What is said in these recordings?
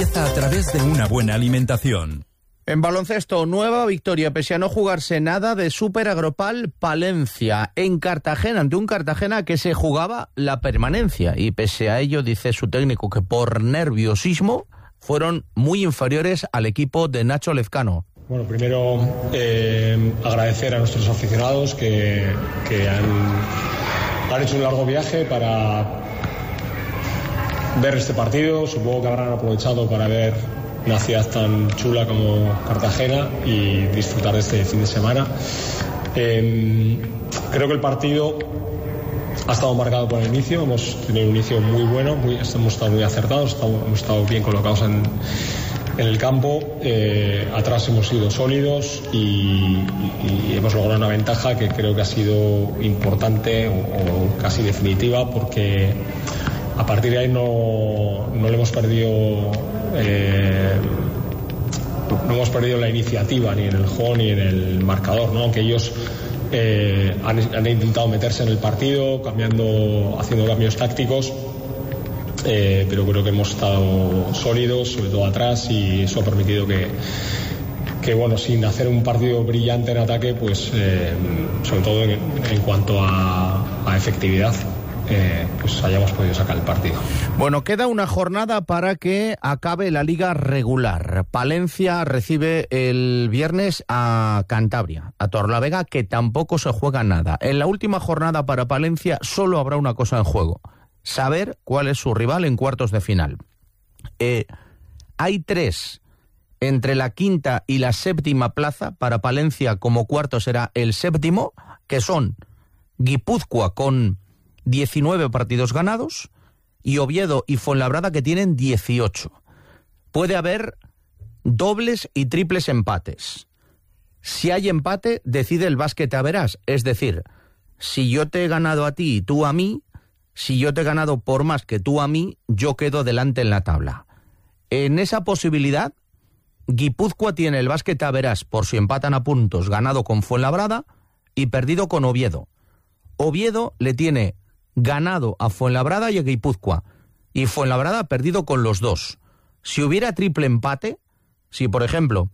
empieza a través de una buena alimentación. En baloncesto, nueva victoria, pese a no jugarse nada, de Super Agropal Palencia, en Cartagena, ante un Cartagena que se jugaba la permanencia. Y pese a ello, dice su técnico que por nerviosismo fueron muy inferiores al equipo de Nacho Lezcano. Bueno, primero agradecer a nuestros aficionados que han hecho un largo viaje para ver este partido. Supongo que habrán aprovechado para ver una ciudad tan chula como Cartagena y disfrutar de este fin de semana. Creo que el partido ha estado marcado por el inicio. Hemos tenido un inicio muy bueno, hemos estado muy acertados, hemos estado bien colocados en el campo. Atrás hemos sido sólidos y hemos logrado una ventaja que creo que ha sido importante o casi definitiva, porque a partir de ahí no le hemos perdido no hemos perdido la iniciativa ni en el juego ni en el marcador, ¿no? Aunque ellos han intentado meterse en el partido haciendo cambios tácticos, pero creo que hemos estado sólidos, sobre todo atrás, y eso ha permitido que bueno, sin hacer un partido brillante en ataque, pues sobre todo en cuanto a efectividad, pues hayamos podido sacar el partido. Bueno, queda una jornada para que acabe la liga regular. Palencia recibe el viernes a Cantabria, a Torlavega, que tampoco se juega nada. En la última jornada para Palencia solo habrá una cosa en juego: saber cuál es su rival en cuartos de final. Hay 3 entre la quinta y la séptima plaza. Para Palencia, como cuarto será el séptimo, que son Guipúzcoa con 19 partidos ganados y Oviedo y Fuenlabrada, que tienen 18. Puede haber dobles y triples empates. Si hay empate, decide el básquet a verás. Es decir, si yo te he ganado a ti y tú a mí, si yo te he ganado por más que tú a mí, yo quedo delante en la tabla. En esa posibilidad, Guipúzcoa tiene el básquet a verás, por si empatan a puntos, ganado con Fuenlabrada y perdido con Oviedo. Oviedo le tiene ganado a Fuenlabrada y a Guipúzcoa, y Fuenlabrada ha perdido con los dos. Si hubiera triple empate, si por ejemplo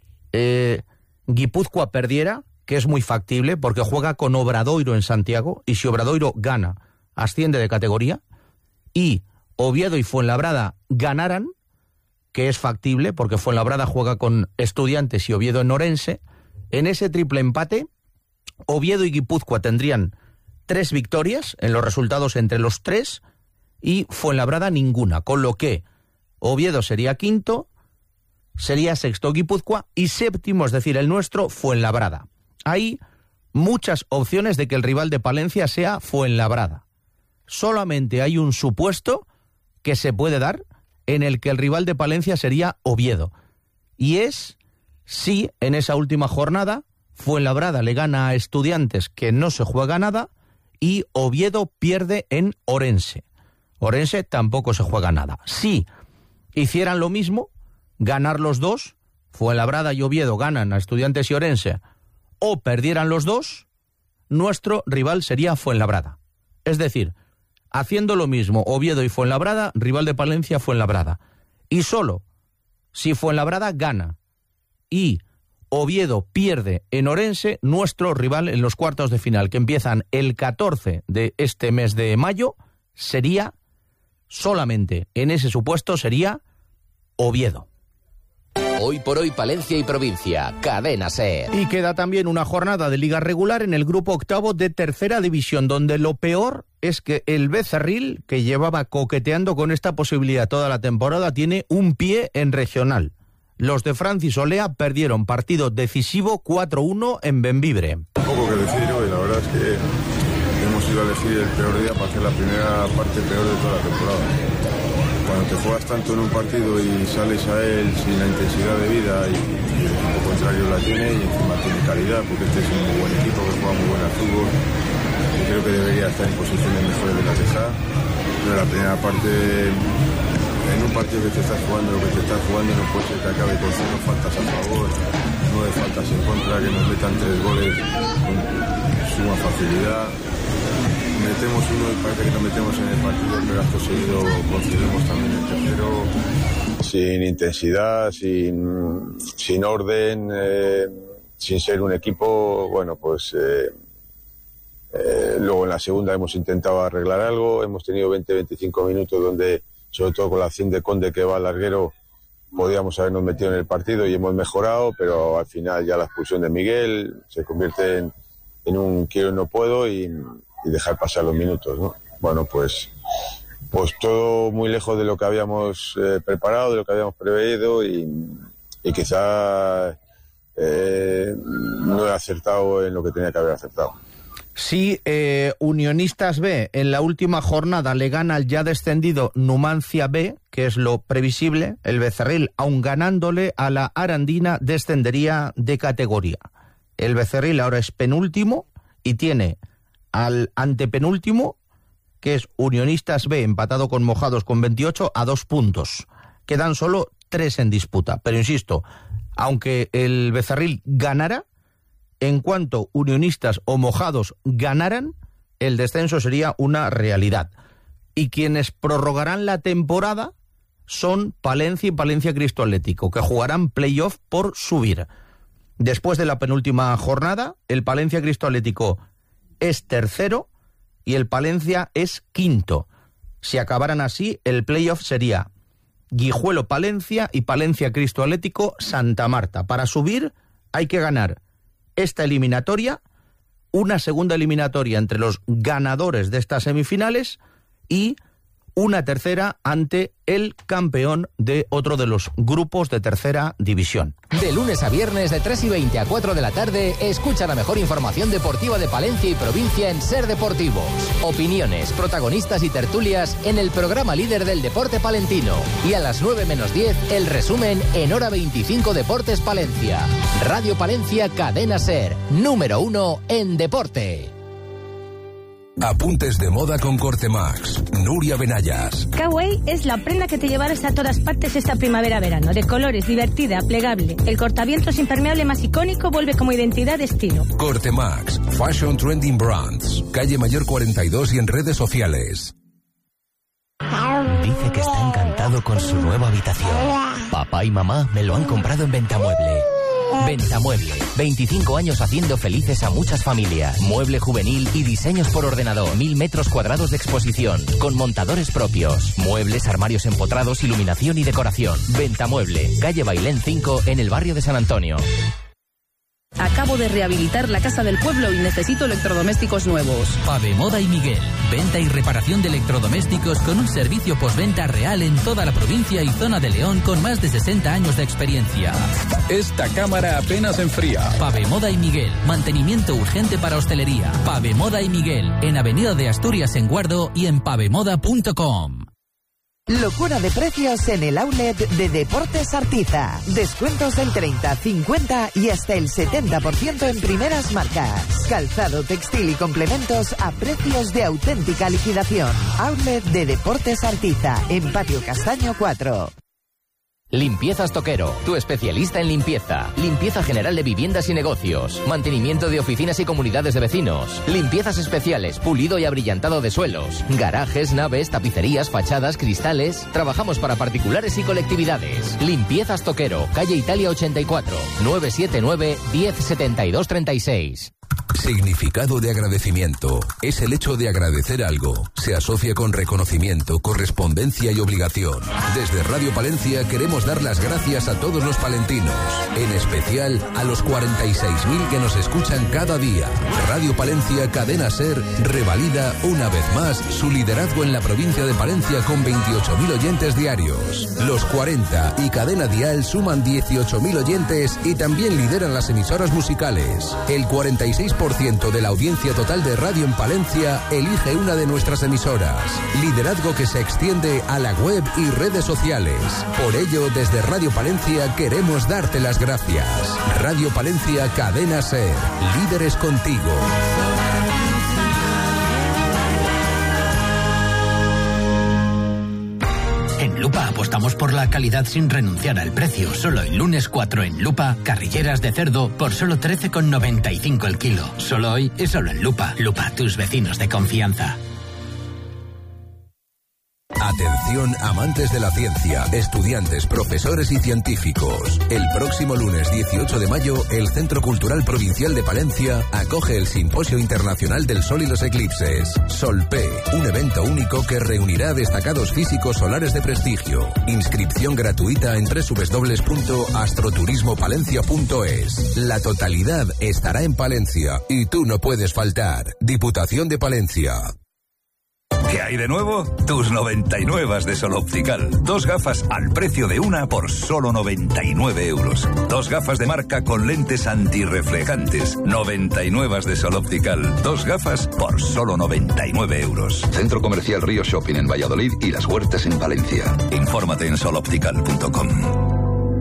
Guipúzcoa perdiera, que es muy factible porque juega con Obradoiro en Santiago, y si Obradoiro gana, asciende de categoría, y Oviedo y Fuenlabrada ganaran, que es factible porque Fuenlabrada juega con Estudiantes y Oviedo en Orense, en ese triple empate Oviedo y Guipúzcoa tendrían 3 victorias en los resultados entre los 3 y Fuenlabrada ninguna, con lo que Oviedo sería quinto, sería sexto Guipúzcoa y séptimo, es decir, el nuestro, Fuenlabrada. Hay muchas opciones de que el rival de Palencia sea Fuenlabrada. Solamente hay un supuesto que se puede dar en el que el rival de Palencia sería Oviedo, y es si en esa última jornada Fuenlabrada le gana a Estudiantes, que no se juega nada, y Oviedo pierde en Orense. Orense tampoco se juega nada. Si hicieran lo mismo, ganar los dos, Fuenlabrada y Oviedo ganan a Estudiantes y Orense, o perdieran los dos, nuestro rival sería Fuenlabrada. Es decir, haciendo lo mismo Oviedo y Fuenlabrada, rival de Palencia Fuenlabrada. Y solo si Fuenlabrada gana y Oviedo pierde en Orense, nuestro rival en los cuartos de final, que empiezan el 14 de este mes de mayo, sería, solamente en ese supuesto, sería Oviedo. Hoy por hoy, Palencia y provincia, Cadena SER. Y queda también una jornada de liga regular en el grupo octavo de tercera división, donde lo peor es que el Becerril, que llevaba coqueteando con esta posibilidad toda la temporada, tiene un pie en regional. Los de Francis Olea perdieron partido decisivo 4-1 en Bembibre. Poco que decir hoy, la verdad es que hemos ido a elegir el peor día para hacer la primera parte peor de toda la temporada. Cuando te juegas tanto en un partido y sales a él sin la intensidad de vida y el equipo contrario la tiene y encima tiene calidad, porque este es un muy buen equipo que juega muy buen al fútbol y creo que debería estar en posiciones mejores de la que está. Pero la primera parte, en un partido que te estás jugando, lo que te estás jugando, no puede ser que acabe con 0 faltas a favor, 9 faltas en contra, que nos metan 3 goles con suma facilidad. metemos uno y parece que nos metemos en el partido, pero acto seguido conseguimos también el tercero sin intensidad, sin orden, sin ser un equipo. Bueno, pues luego en la segunda hemos intentado arreglar algo, hemos tenido 20-25 minutos donde, sobre todo con la acción de Conde que va al larguero, podíamos habernos metido en el partido y hemos mejorado, pero al final ya la expulsión de Miguel se convierte en un quiero y no puedo y dejar pasar los minutos, ¿no? Bueno, pues todo muy lejos de lo que habíamos preparado, de lo que habíamos preveído y quizá no he acertado en lo que tenía que haber acertado. Sí, Unionistas B en la última jornada le gana al ya descendido Numancia B, que es lo previsible. El Becerril, aun ganándole a la Arandina, descendería de categoría. El Becerril ahora es penúltimo y tiene al antepenúltimo, que es Unionistas B, empatado con Mojados con 28, a 2 puntos. Quedan solo 3 en disputa. Pero insisto, aunque el Becerril ganara, en cuanto Unionistas o Mojados ganaran, el descenso sería una realidad. Y quienes prorrogarán la temporada son Palencia y Palencia Cristo Atlético, que jugarán playoff por subir. Después de la penúltima jornada, el Palencia Cristo Atlético es tercero y el Palencia es quinto. Si acabaran así, el playoff sería Guijuelo Palencia y Palencia Cristo Atlético Santa Marta. Para subir hay que ganar esta eliminatoria, una segunda eliminatoria entre los ganadores de estas semifinales y una tercera ante el campeón de otro de los grupos de tercera división. De lunes a viernes de 3:20 a 4 de la tarde, escucha la mejor información deportiva de Palencia y provincia en Ser Deportivos. Opiniones, protagonistas y tertulias en el programa líder del deporte palentino. Y a las 9 menos 10, el resumen en Hora 25 Deportes Palencia. Radio Palencia Cadena Ser, número 1 en deporte. Apuntes de moda con Cortemax. Nuria Benayas. Kawaii es la prenda que te llevarás a todas partes esta primavera-verano. De colores, divertida, plegable. El cortavientos impermeable más icónico vuelve como identidad de estilo. Cortemax. Fashion Trending Brands. Calle Mayor 42 y en redes sociales. Dice que está encantado con su nueva habitación. Papá y mamá me lo han comprado en Ventamueble. Ventamueble, 25 años haciendo felices a muchas familias. Mueble juvenil y diseños por ordenador. 1000 metros cuadrados de exposición, con montadores propios. Muebles, armarios empotrados, iluminación y decoración. Ventamueble, calle Bailén 5, en el barrio de San Antonio. Acabo de rehabilitar la casa del pueblo y necesito electrodomésticos nuevos. Pavemoda y Miguel. Venta y reparación de electrodomésticos con un servicio postventa real en toda la provincia y zona de León con más de 60 años de experiencia. Esta cámara apenas enfría. Pavemoda y Miguel. Mantenimiento urgente para hostelería. Pavemoda y Miguel. En Avenida de Asturias en Guardo y en pavemoda.com. Locura de precios en el outlet de Deportes Artiza. Descuentos del 30, 50 y hasta el 70% en primeras marcas. Calzado, textil y complementos a precios de auténtica liquidación. Outlet de Deportes Artiza, en Patio Castaño 4. Limpiezas Toquero, tu especialista en limpieza. Limpieza general de viviendas y negocios. Mantenimiento de oficinas y comunidades de vecinos. Limpiezas especiales, pulido y abrillantado de suelos. Garajes, naves, tapicerías, fachadas, cristales. Trabajamos para particulares y colectividades. Limpiezas Toquero, calle Italia 84, 979 1072 36. Significado de agradecimiento. Es el hecho de agradecer algo. Se asocia con reconocimiento, correspondencia y obligación. Desde Radio Palencia queremos dar las gracias a todos los palentinos, en especial a los 46.000 que nos escuchan cada día. Radio Palencia Cadena Ser revalida una vez más su liderazgo en la provincia de Palencia con 28.000 oyentes diarios. Los 40 y Cadena Dial suman 18.000 oyentes y también lideran las emisoras musicales. El 46% de la audiencia total de radio en Palencia elige una de nuestras emisoras. Liderazgo que se extiende a la web y redes sociales. Por ello, desde Radio Palencia queremos darte las gracias. Radio Palencia Cadena Ser. Líderes contigo. En Lupa apostamos Apostamos por la calidad sin renunciar al precio. Solo el lunes 4 en Lupa, carrilleras de cerdo por solo 13,95 el kilo. Solo hoy y solo en Lupa. Lupa, tus vecinos de confianza. Atención, amantes de la ciencia, estudiantes, profesores y científicos. El próximo lunes 18 de mayo, el Centro Cultural Provincial de Palencia acoge el Simposio Internacional del Sol y los Eclipses. Solpe, un evento único que reunirá a destacados físicos solares de prestigio. Inscripción gratuita en www.astroturismopalencia.es. La totalidad estará en Palencia y tú no puedes faltar. Diputación de Palencia. ¿Qué hay de nuevo? Tus 99 de Sol Optical. 2 gafas al precio de una por solo 99 euros. 2 gafas de marca con lentes antirreflejantes. 99 de Sol Optical. 2 gafas por solo 99 euros. Centro Comercial Río Shopping en Valladolid y Las Huertas en Valencia. Infórmate en soloptical.com.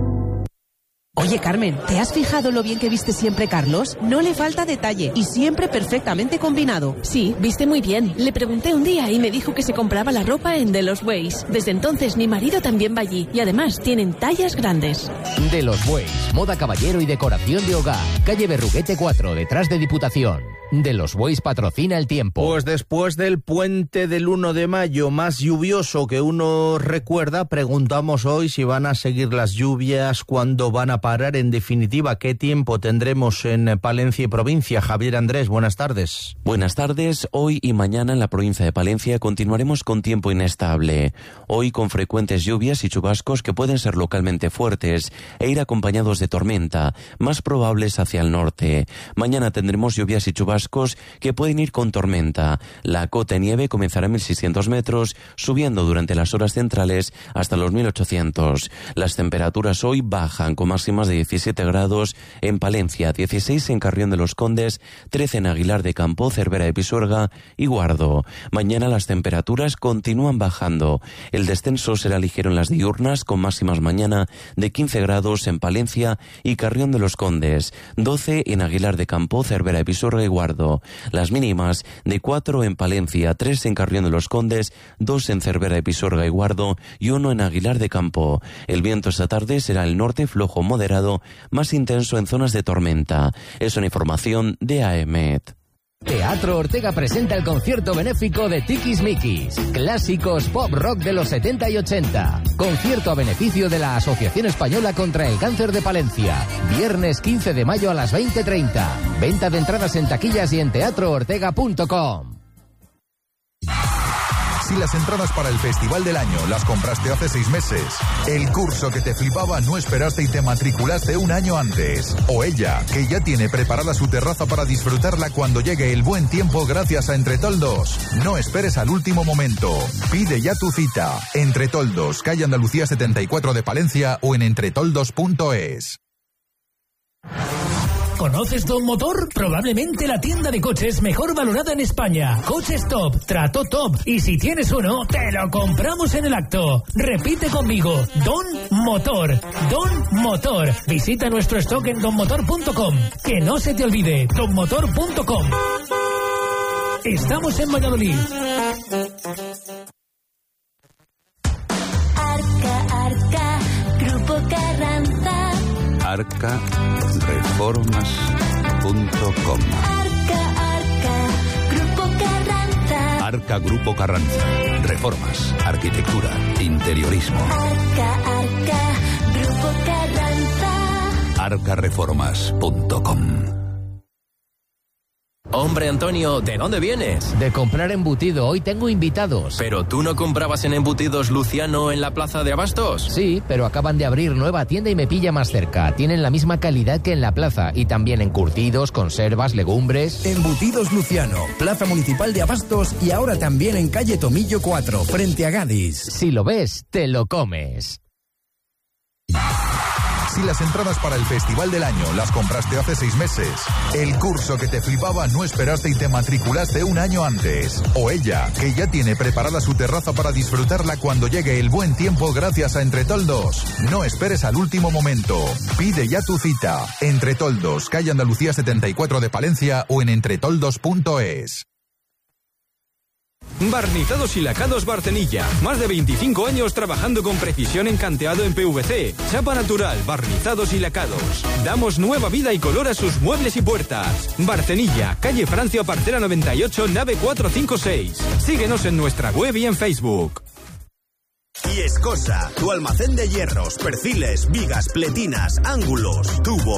Oye, Carmen, ¿te has fijado lo bien que viste siempre Carlos? No le falta detalle y siempre perfectamente combinado. Sí, viste muy bien. Le pregunté un día y me dijo que se compraba la ropa en De Los Bueis. Desde entonces mi marido también va allí y además tienen tallas grandes. De Los Bueis, moda caballero y decoración de hogar. Calle Berruguete 4, detrás de Diputación. De Los Bueis patrocina el tiempo. Pues después del puente del 1 de mayo, más lluvioso que uno recuerda, preguntamos hoy si van a seguir las lluvias, cuándo van a parar, en definitiva, qué tiempo tendremos en Palencia y provincia. Javier Andrés, buenas tardes. Buenas tardes. Hoy y mañana en la provincia de Palencia continuaremos con tiempo inestable. Hoy con frecuentes lluvias y chubascos que pueden ser localmente fuertes e ir acompañados de tormenta, más probables hacia el norte. Mañana tendremos lluvias y chubascos que pueden ir con tormenta. La cota de nieve comenzará en 1.600 metros, subiendo durante las horas centrales hasta los 1.800. Las temperaturas hoy bajan con máximas de 17 grados en Palencia, 16 en Carrión de los Condes, 13 en Aguilar de Campo, Cervera de Pisuerga y Guardo. Mañana las temperaturas continúan bajando. El descenso será ligero en las diurnas, con máximas mañana de 15 grados en Palencia y Carrión de los Condes, 12 en Aguilar de Campo, Cervera de Pisuerga y Guardo. Las mínimas de 4 en Palencia, 3 en Carrión de los Condes, 2 en Cervera de Pisuerga y Guardo y 1 en Aguilar de Campo. El viento esta tarde será el norte flojo moderado, más intenso en zonas de tormenta. Es una información de AEMET. Teatro Ortega presenta el concierto benéfico de Tikis Mikis, clásicos pop rock de los 70 y 80. Concierto a beneficio de la Asociación Española contra el Cáncer de Palencia. Viernes 15 de mayo a las 20:30. Venta de entradas en taquillas y en teatroortega.com. Si las entradas para el Festival del Año las compraste hace 6 meses, el curso que te flipaba no esperaste y te matriculaste un año antes. O ella, que ya tiene preparada su terraza para disfrutarla cuando llegue el buen tiempo gracias a Entretoldos. No esperes al último momento. Pide ya tu cita. Entretoldos, calle Andalucía 74 de Palencia o en entretoldos.es. ¿Conoces Don Motor? Probablemente la tienda de coches mejor valorada en España. Coches top, trato top. Y si tienes uno, te lo compramos en el acto. Repite conmigo, Don Motor. Don Motor. Visita nuestro stock en donmotor.com. Que no se te olvide, donmotor.com. Estamos en Valladolid. Arca, Grupo Carranza. arcareformas.com. Arca, Grupo Carranza. Arca Grupo Carranza. Reformas, arquitectura, interiorismo. Arca, Grupo Carranza. arcareformas.com. Hombre, Antonio, ¿de dónde vienes? De comprar embutido, hoy tengo invitados. ¿Pero tú no comprabas en Embutidos Luciano en la plaza de Abastos? Sí, pero acaban de abrir nueva tienda y me pilla más cerca. Tienen la misma calidad que en la plaza y también encurtidos, conservas, legumbres. Embutidos Luciano, plaza municipal de Abastos y ahora también en calle Tomillo 4, frente a Gadis. Si lo ves, te lo comes. Si las entradas para el Festival del Año las compraste hace 6 meses, el curso que te flipaba no esperaste y te matriculaste un año antes. O ella, que ya tiene preparada su terraza para disfrutarla cuando llegue el buen tiempo gracias a Entretoldos. No esperes al último momento. Pide ya tu cita. Entretoldos, calle Andalucía 74 de Palencia o en entretoldos.es. Barnizados y lacados Barcenilla. Más de 25 años trabajando con precisión en canteado en PVC. Chapa natural, barnizados y lacados. Damos nueva vida y color a sus muebles y puertas. Barcenilla, calle Francia Parcela 98, nave 456. Síguenos en nuestra web y en Facebook. Y Escosa, tu almacén de hierros, perfiles, vigas, pletinas, ángulos, tubos,